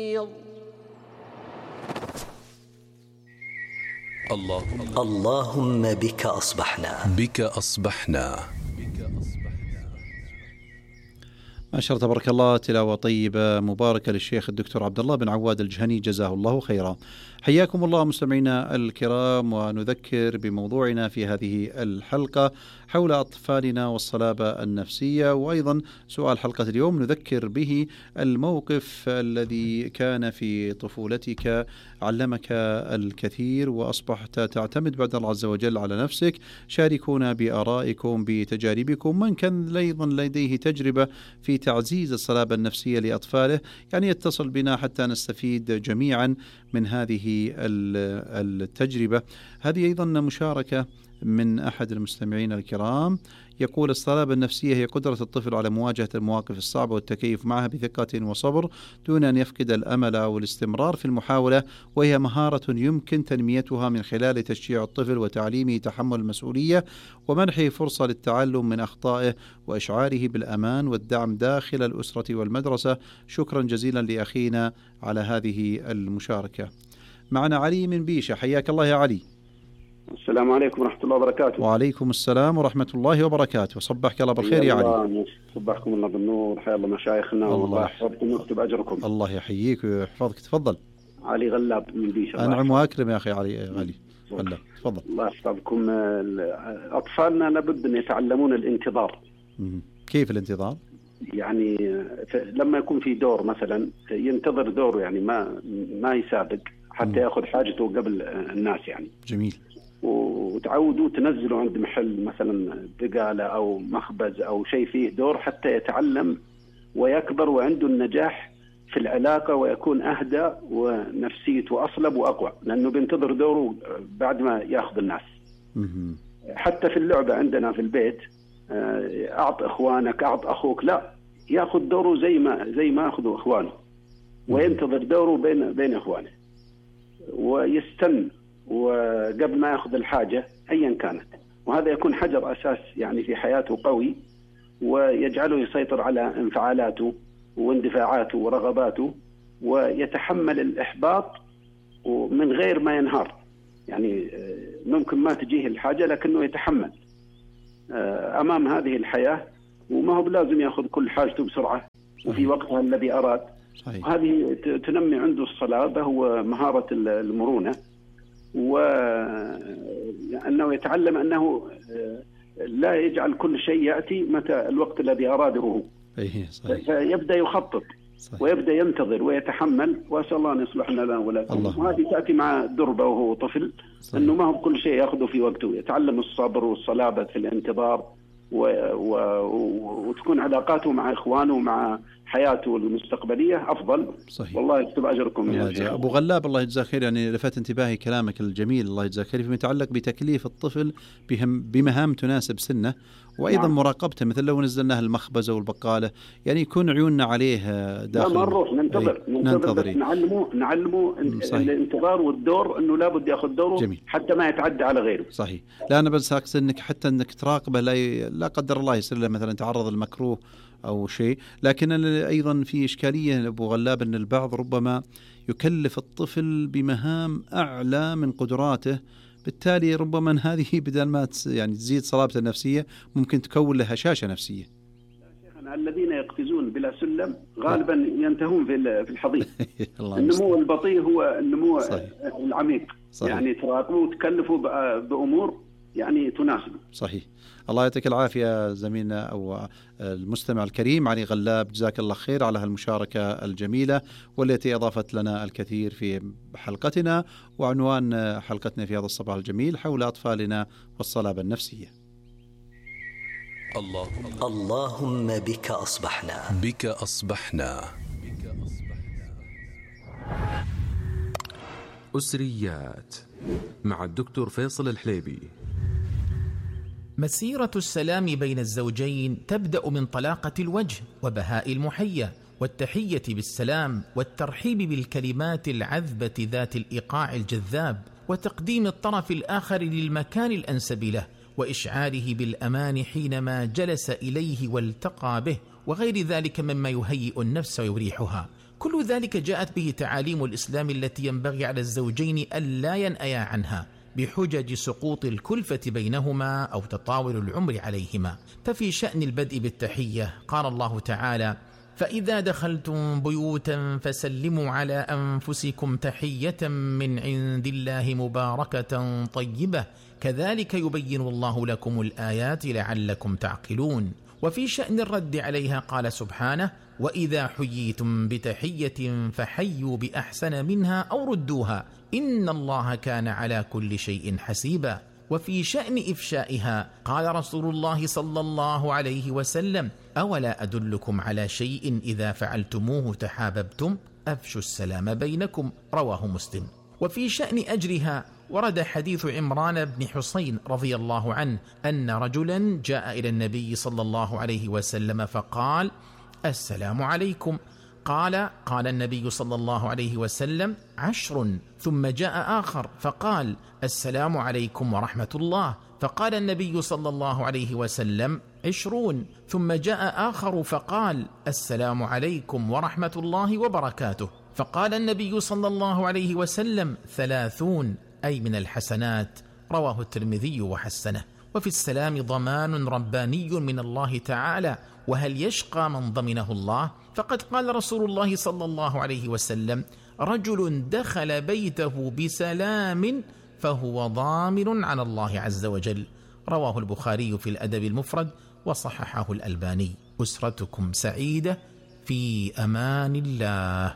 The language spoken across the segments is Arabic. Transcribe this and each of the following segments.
اللهم بك أصبحنا. ما شاء الله تبارك الله، تلاوة طيبة مباركة للشيخ الدكتور عبد الله بن عواد الجهني جزاه الله خيرا. حياكم الله مستمعينا الكرام، ونذكر بموضوعنا في هذه الحلقة حول أطفالنا والصلابة النفسية، وأيضا سؤال حلقة اليوم نذكر به الموقف الذي كان في طفولتك علمك الكثير وأصبحت تعتمد بعد الله عز وجل على نفسك. شاركونا بآرائكم بتجاربكم، من كان أيضا لديه تجربة في تعزيز الصلابة النفسية لأطفاله يعني يتصل بنا حتى نستفيد جميعا من هذه التجربة. هذه أيضا مشاركة من أحد المستمعين الكرام، يقول: الصلابة النفسية هي قدرة الطفل على مواجهة المواقف الصعبة والتكيف معها بثقة وصبر دون أن يفقد الأمل أو الاستمرار في المحاولة، وهي مهارة يمكن تنميتها من خلال تشجيع الطفل وتعليمه تحمل المسؤولية ومنحه فرصة للتعلم من أخطائه وإشعاره بالأمان والدعم داخل الأسرة والمدرسة. شكرا جزيلا لأخينا على هذه المشاركة. معنا علي من بيشة، حياك الله يا علي. السلام عليكم ورحمة الله وبركاته. وعليكم السلام ورحمة الله وبركاته. صبحك الله بالخير يا علي. صبحكم الله بالنور، حيا الله مشايخنا والله يحفظكم ويكتب أجركم. الله يحييك ويحفظك. تفضل. علي غلاب من بيشة. أنعم وأكرم يا أخي علي غلاب، تفضل. الله يحفظكم. أطفالنا لابد أن يتعلمون الانتظار. كيف الانتظار؟ يعني لما يكون في دور مثلا ينتظر دوره، يعني ما يسابق حتى يأخذ حاجته قبل الناس يعني. جميل. وتعودوا تنزلوا عند محل مثلا بقالة أو مخبز أو شيء فيه دور حتى يتعلم ويكبر وعنده النجاح في العلاقة ويكون أهدى ونفسيته أصلب وأقوى، لأنه بينتظر دوره بعد ما يأخذ الناس. حتى في اللعبة عندنا في البيت، أعط إخوانك، أعط أخوك، لا، يأخذ دوره زي ما أخذوا إخوانه وينتظر دوره بين إخوانه ويستنى وقبل ما يأخذ الحاجة أيا كانت، وهذا يكون حجر أساس يعني في حياته قوي، ويجعله يسيطر على انفعالاته واندفاعاته ورغباته، ويتحمل الإحباط ومن غير ما ينهار. يعني ممكن ما تجيه الحاجة لكنه يتحمل أمام هذه الحياة، وما هو لازم يأخذ كل حاجته بسرعة وفي وقتها الذي أراد. هذه تنمي عنده الصلابة ومهارة المرونة، وأنه يتعلم أنه لا يجعل كل شيء يأتي متى الوقت الذي أراده، فيبدأ يخطط ويبدأ ينتظر ويتحمل. وأسأل الله أن يصلح لنا ولكم. وهذه تأتي مع دربة وهو طفل، أنه ما هو كل شيء يأخذه في وقته، يتعلم الصبر والصلابة في الانتظار، وتكون علاقاته مع إخوانه ومع حياته المستقبلية أفضل. صحيح. والله يكتب أجركم يا شيخ. أبو غلاب الله يجزاك خير، يعني لفت انتباهي كلامك الجميل الله يجزاك خير فيما يتعلق بتكليف الطفل بمهام تناسب سنه، وأيضا مراقبته، مثل لو نزلناه المخبزة والبقالة يعني يكون عيوننا عليه داخل. لا ما نروح ننتظر نعلمه الانتظار والدور، أنه لابد يأخذ دوره. جميل. حتى ما يتعدى على غيره. صحيح. لا أنا بس أقصد أنك حتى أنك تراقبه لا قدر الله يصير له مثلا تعرض المكروه أو شيء. لكن أيضا في إشكالية أبو غلاب أن البعض ربما يكلف الطفل بمهام أعلى من قدراته، بالتالي ربما هذه بدل ما يعني تزيد صلابته النفسية ممكن تكون له هشاشة نفسية. الذين يقفزون بلا سلم غالبا ينتهون في الحضيض. النمو البطيء هو النمو العميق. صحيح. يعني تراقبوا وتكلفوا بأمور يعني تناسب. صحيح. الله يعطيك العافية زميلنا أو المستمع الكريم علي غلاب، جزاك الله خير على هالمشاركة الجميلة والتي أضافت لنا الكثير في حلقتنا. وعنوان حلقتنا في هذا الصباح الجميل حول أطفالنا والصلابة النفسية. اللهم بك أصبحنا. أسريات مع الدكتور فيصل الحليبي. مسيرة السلام بين الزوجين تبدأ من طلاقة الوجه وبهاء المحية والتحية بالسلام والترحيب بالكلمات العذبة ذات الإيقاع الجذاب، وتقديم الطرف الآخر للمكان الأنسب له، وإشعاره بالأمان حينما جلس إليه والتقى به، وغير ذلك مما يهيئ النفس ويريحها. كل ذلك جاءت به تعاليم الإسلام التي ينبغي على الزوجين ألا ينأيا عنها بحجج سقوط الكلفة بينهما أو تطاول العمر عليهما. ففي شأن البدء بالتحية قال الله تعالى: فإذا دخلتم بيوتا فسلموا على أنفسكم تحية من عند الله مباركة طيبة كذلك يبين الله لكم الآيات لعلكم تعقلون. وفي شأن الرد عليها قال سبحانه: وإذا حييتم بتحية فحيوا بأحسن منها أو ردوها إن الله كان على كل شيء حسيبا. وفي شأن إفشائها قال رسول الله صلى الله عليه وسلم: أولا أدلكم على شيء إذا فعلتموه تحاببتم أفشوا السلام بينكم، رواه مسلم. وفي شأن أجرها ورد حديث عمران بن حسين رضي الله عنه أن رجلا جاء إلى النبي صلى الله عليه وسلم فقال: السلام عليكم. قال النبي صلى الله عليه وسلم: 10. ثم جاء آخر فقال: السلام عليكم ورحمة الله. فقال النبي صلى الله عليه وسلم: 20. ثم جاء آخر فقال: السلام عليكم ورحمة الله وبركاته. فقال النبي صلى الله عليه وسلم: 30، أي من الحسنات، رواه الترمذي وحسنه. وفي السلام ضمان رباني من الله تعالى، وهل يشقى من ضمنه الله؟ فقد قال رسول الله صلى الله عليه وسلم: رجل دخل بيته بسلام فهو ضامن على الله عز وجل، رواه البخاري في الأدب المفرد وصححه الألباني. أسرتكم سعيدة في أمان الله.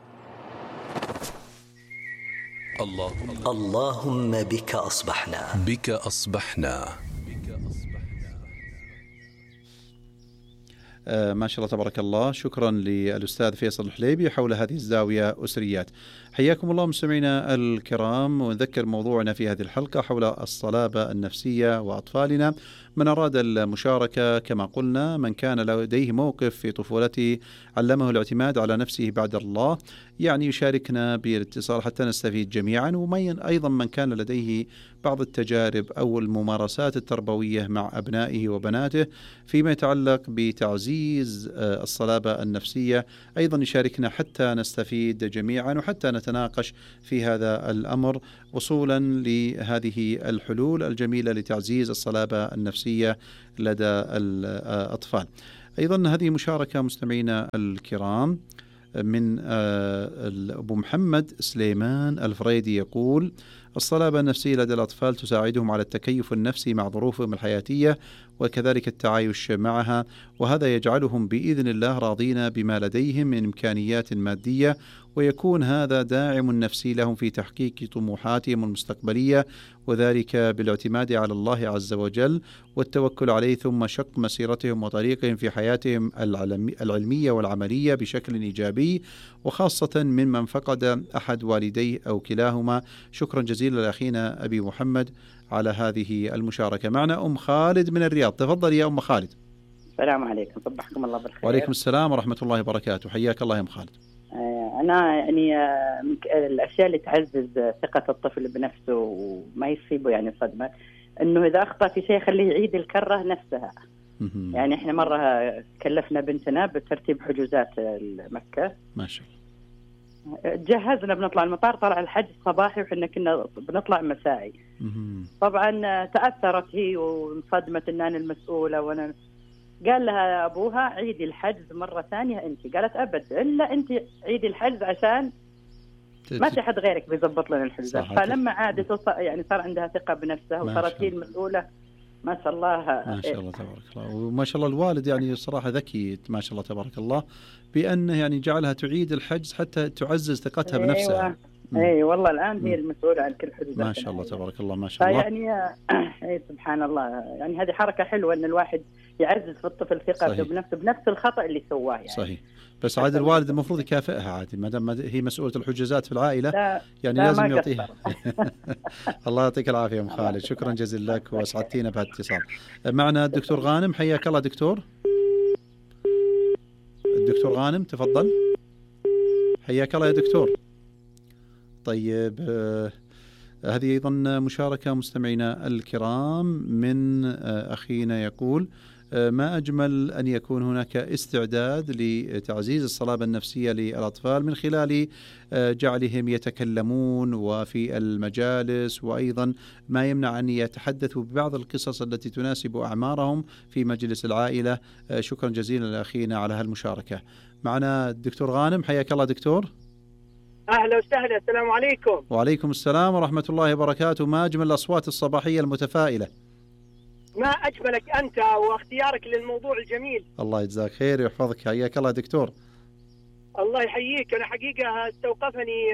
اللهم بك أصبحنا. بك أصبحنا. ما شاء الله تبارك الله. شكرا للأستاذ فيصل الحليبي حول هذه الزاوية أسريات. حياكم الله مستمعينا الكرام، ونذكر موضوعنا في هذه الحلقة حول الصلابة النفسية وأطفالنا. من أراد المشاركة كما قلنا، من كان لديه موقف في طفولته علمه الاعتماد على نفسه بعد الله، يعني يشاركنا بالاتصال حتى نستفيد جميعا. ومن أيضا من كان لديه بعض التجارب أو الممارسات التربوية مع أبنائه وبناته فيما يتعلق بتعزيز الصلابة النفسية، أيضا يشاركنا حتى نستفيد جميعا وحتى نتناقش في هذا الأمر وصولا لهذه الحلول الجميلة لتعزيز الصلابة النفسية لدى الأطفال. أيضا هذه مشاركة مستمعينا الكرام من أبو محمد سليمان الفريدي، يقول: الصلابة النفسية لدى الأطفال تساعدهم على التكيف النفسي مع ظروفهم الحياتية وكذلك التعايش معها، وهذا يجعلهم بإذن الله راضين بما لديهم من إمكانيات مادية، ويكون هذا داعم نفسي لهم في تحقيق طموحاتهم المستقبلية، وذلك بالاعتماد على الله عز وجل والتوكل عليه، ثم شق مسيرتهم وطريقهم في حياتهم العلمية والعملية بشكل إيجابي، وخاصة ممن فقد أحد والديه أو كلاهما. شكرا جزيلا لأخينا أبي محمد على هذه المشاركة. معنا أم خالد من الرياض، تفضل يا أم خالد. السلام عليكم، صبحكم الله بالخير. وعليكم السلام ورحمة الله وبركاته، حياك الله يا أم خالد. أنا يعني الأشياء اللي تعزز ثقة الطفل بنفسه وما يصيبه يعني صدمة، إنه إذا أخطأ في شيء خليه يعيد الكرة نفسها. يعني إحنا مرة كلفنا بنتنا بترتيب حجوزات مكة، ما شاء الله، جهزنا بنطلع المطار، طلع الحجز صباحي وحنا كنا بنطلع مسائي. طبعا تأثرت هي وانصدمت إن أنا المسؤولة، وأنا قال لها أبوها عيدي الحجز مرة ثانية أنت. قالت أبد إلا أنت عيدي الحجز عشان ما في حد غيرك بيضبط لنا الحجوزات. فلما عادت يعني صار عندها ثقة بنفسها وصارت هي المسؤولة. ما شاء الله ما شاء الله تبارك الله. وما شاء الله الوالد يعني صراحة ذكي ما شاء الله تبارك الله بأنه يعني جعلها تعيد الحجز حتى تعزز ثقتها بنفسها. اي والله الآن هي المسؤولة عن كل حجوزات. ما شاء الله تبارك الله ما شاء الله. يعني سبحان الله، يعني هذه حركة حلوة ان الواحد يعزز في الطفل ثقته بنفسه بنفس الخطأ اللي سواه يعني. صحيح، بس عاد الوالد المفروض يكافئها عادي ما دام هي مسؤولة الحجوزات في العائلة. يعني لا لازم يعطيها. الله يعطيك العافية أم خالد، شكرا جزيلا لك واسعدتينا بهالاتصال. معنا الدكتور غانم، حياك الله دكتور. الدكتور غانم تفضل، حياك الله يا دكتور. طيب هذه أيضا مشاركة مستمعينا الكرام من أخينا، يقول: ما أجمل أن يكون هناك استعداد لتعزيز الصلابة النفسية للأطفال من خلال جعلهم يتكلمون وفي المجالس، وأيضا ما يمنع أن يتحدثوا ببعض القصص التي تناسب أعمارهم في مجلس العائلة. شكرا جزيلا لأخينا على هالمشاركة. معنا الدكتور غانم، حياك الله دكتور. أهلا وسهلا، السلام عليكم. وعليكم السلام ورحمة الله وبركاته. ما أجمل الأصوات الصباحية المتفائلة. ما أجملك أنت واختيارك للموضوع الجميل. الله يجزاك خير ويحفظك. حياك الله دكتور. الله يحييك. أنا حقيقة استوقفني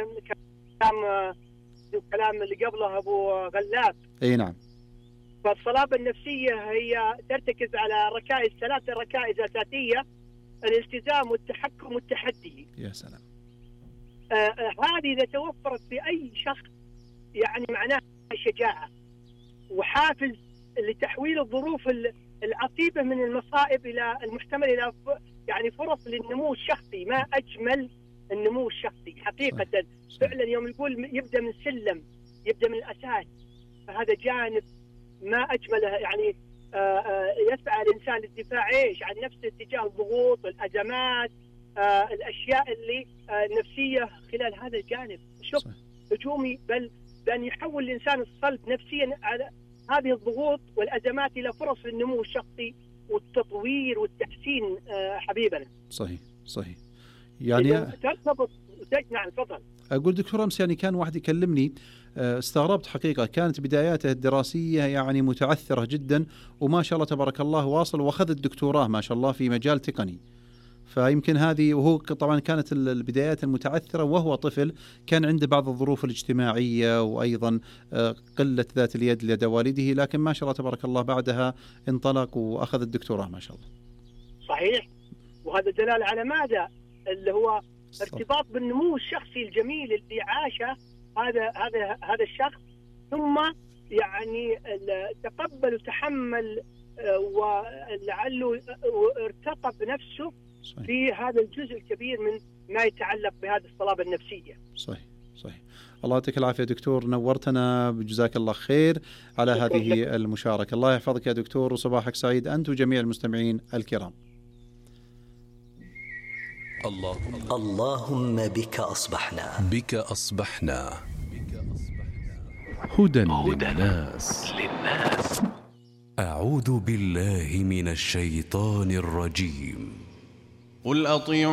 كلام اللي قبله أبو غلاب. أي نعم. فالصلابة النفسية هي ترتكز على ركائز، 3 ركائز أساسية: الالتزام والتحكم والتحدي. يا سلام. هذه إذا توفرت في أي شخص يعني معناها شجاعة وحافز لتحويل الظروف العصيبة من المصائب إلى المحتمل إلى يعني فرص للنمو الشخصي. ما أجمل النمو الشخصي حقيقة. فعلا يوم يقول يبدأ من سلم، يبدأ من الأساس، فهذا جانب ما أجمله. يعني يسعى الإنسان للدفاع عن نفسه تجاه الضغوط والأزمات، الأشياء اللي نفسية خلال هذا الجانب. شوف هجومي، بل بأن يحول الإنسان الصلب نفسيا على هذه الضغوط والأزمات إلى فرص للنمو الشخصي والتطوير والتحسين. حبيبنا صحيح يعني ترتبط. نعم تفضل. أقول دكتور أمس يعني كان واحد يكلمني، استغربت حقيقة، كانت بداياته الدراسية يعني متعثرة جدا، وما شاء الله تبارك الله واصل وأخذ الدكتوراه ما شاء الله في مجال تقني. فيمكن هذه، وهو طبعا كانت البدايات المتعثرة وهو طفل، كان عنده بعض الظروف الاجتماعية وأيضا قلة ذات اليد لدى والده، لكن ما شاء الله تبارك الله بعدها انطلق وأخذ الدكتوراه ما شاء الله. صحيح. وهذا دلالة على ماذا؟ اللي هو ارتباط بالنمو الشخصي الجميل اللي عاشه هذا الشخص، ثم يعني تقبل وتحمل ولعله ارتقى بنفسه في هذا الجزء الكبير من ما يتعلق بهذه الصلابة النفسية. صحيح. الله يعطيك العافية دكتور، نورتنا، جزاك الله خير على هذه المشاركة. الله يحفظك يا دكتور، وصباحك سعيد أنت وجميع المستمعين الكرام. اللهم بك أصبحنا هدى للناس. أعوذ بالله من الشيطان الرجيم. قل أطيعوا